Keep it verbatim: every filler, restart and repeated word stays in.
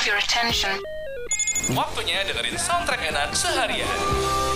have your attention. Waktunya dengerin soundtrack enak seharian.